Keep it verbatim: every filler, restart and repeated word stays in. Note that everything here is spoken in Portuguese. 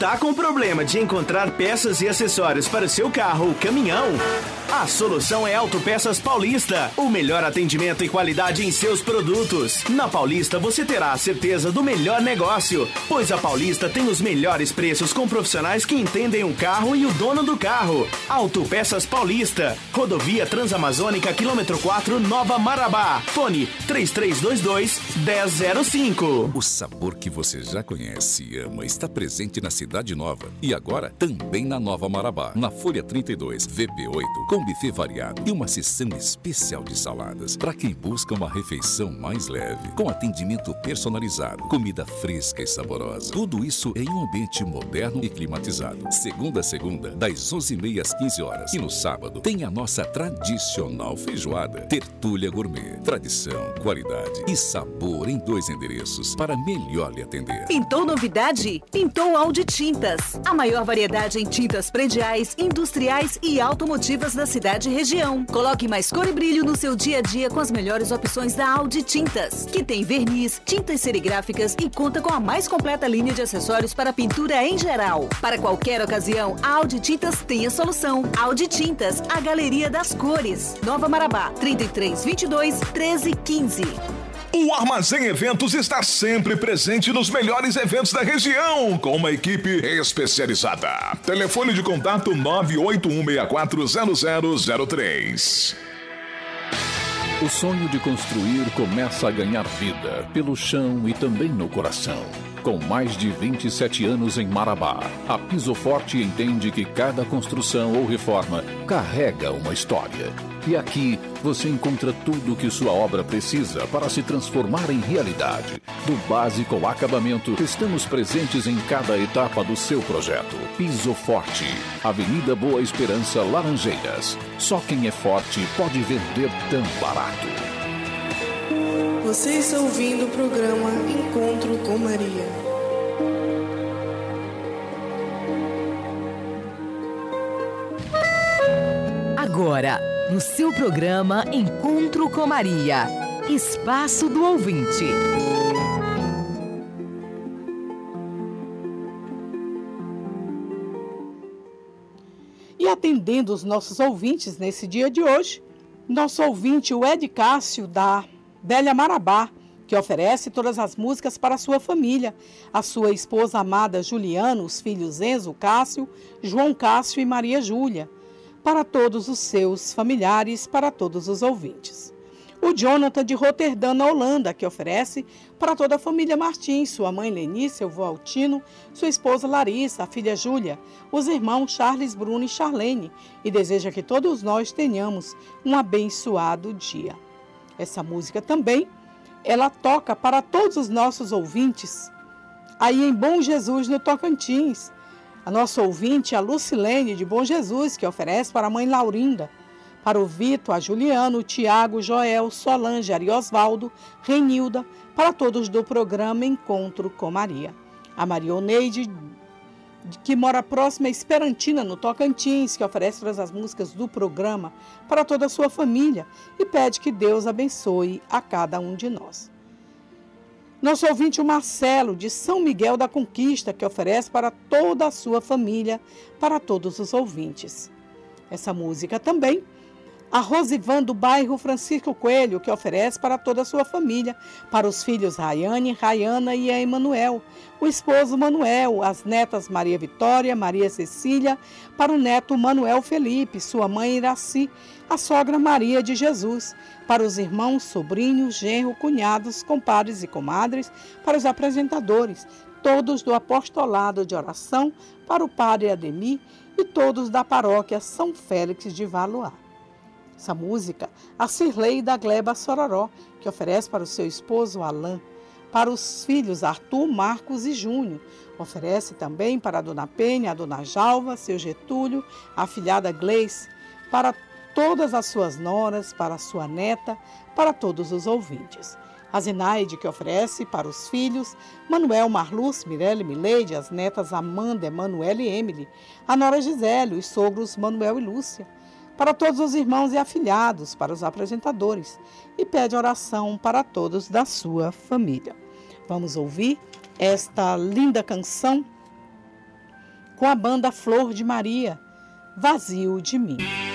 Tá com problema de encontrar peças e acessórios para o seu carro ou caminhão? A solução é Autopeças Paulista, o melhor atendimento e qualidade em seus produtos. Na Paulista você terá a certeza do melhor negócio, pois a Paulista tem os melhores preços com profissionais que entendem o carro e o dono do carro. Autopeças Paulista, Rodovia Transamazônica, quilômetro quatro, Nova Marabá. Fone três três dois dois, um zero zero cinco. O sabor que você já conhece e ama está presente na Cidade Nova e agora também na Nova Marabá, na Folha trinta e dois, V P oito, com buffet variado e uma seção especial de saladas para quem busca uma refeição mais leve, com atendimento personalizado, comida fresca e saborosa. Tudo isso em um ambiente moderno e climatizado. Segunda a segunda, das onze e meia às quinze horas. E no sábado tem a nossa tradicional feijoada. Tertúlia Gourmet. Tradição, qualidade e sabor em dois endereços para melhor lhe atender. Pintou novidade? Pintou Audi Tintas. A maior variedade em tintas prediais, industriais e automotivas da cidade e região. Coloque mais cor e brilho no seu dia a dia com as melhores opções da Audi Tintas, que tem verniz, tintas serigráficas e conta com a mais completa linha de acessórios para pintura em geral. Para qualquer ocasião, a Audi Tintas tem a solução. Audi Tintas, a galeria das cores. Nova Marabá, trinta e três, vinte e dois, treze, quinze. O Armazém Eventos está sempre presente nos melhores eventos da região, com uma equipe especializada. Telefone de contato nove oito um seis quatro zero zero zero três. O sonho de construir começa a ganhar vida pelo chão e também no coração. Com mais de vinte e sete anos em Marabá, a Piso Forte entende que cada construção ou reforma carrega uma história. E aqui você encontra tudo o que sua obra precisa para se transformar em realidade. Do básico ao acabamento, estamos presentes em cada etapa do seu projeto. Piso Forte, Avenida Boa Esperança, Laranjeiras. Só quem é forte pode vender tão barato. Você está ouvindo o programa Encontro com Maria. Agora, no seu programa Encontro com Maria, Espaço do Ouvinte. E atendendo os nossos ouvintes nesse dia de hoje, nosso ouvinte, o Ed Cássio, da Velha Marabá, que oferece todas as músicas para a sua família, a sua esposa amada Juliana, os filhos Enzo, Cássio, João Cássio e Maria Júlia, para todos os seus familiares, para todos os ouvintes. O Jonathan de Roterdã, na Holanda, que oferece para toda a família Martins, sua mãe Lenice, seu avô Altino, sua esposa Larissa, a filha Júlia, os irmãos Charles, Bruno e Charlene, e deseja que todos nós tenhamos um abençoado dia. Essa música também, ela toca para todos os nossos ouvintes, aí em Bom Jesus, no Tocantins. A nossa ouvinte, a Lucilene de Bom Jesus, que oferece para a mãe Laurinda, para o Vitor, a Juliano, o Tiago, Joel, Solange, Ariosvaldo, Renilda, para todos do programa Encontro com Maria. A Marioneide, que mora próxima a Esperantina, no Tocantins, que oferece todas as músicas do programa para toda a sua família e pede que Deus abençoe a cada um de nós. Nosso ouvinte, o Marcelo, de São Miguel da Conquista, que oferece para toda a sua família, para todos os ouvintes. Essa música também, a Rosivan, do bairro Francisco Coelho, que oferece para toda a sua família, para os filhos Rayane, Rayana e Emanuel, o esposo Manuel, as netas Maria Vitória, Maria Cecília, para o neto Manuel Felipe, sua mãe Iraci, a sogra Maria de Jesus, para os irmãos, sobrinhos, genro, cunhados, compadres e comadres, para os apresentadores, todos do apostolado de oração, para o padre Ademir e todos da paróquia São Félix de Valoar. Essa música, a Cirlei da Gleba Sororó, que oferece para o seu esposo Alain, para os filhos Arthur, Marcos e Júnior. Oferece também para a dona Penha, a dona Jalva, seu Getúlio, a afilhada Gleice, para todas as suas noras, para a sua neta, para todos os ouvintes. A Zenaide, que oferece para os filhos Manuel, Marluz, Mirelle, Mileide, as netas Amanda, Emanuela e Emily, a nora Gisele, os sogros Manuel e Lúcia, para todos os irmãos e afilhados, para os apresentadores, e pede oração para todos da sua família. Vamos ouvir esta linda canção com a banda Flor de Maria, Vazio de Mim.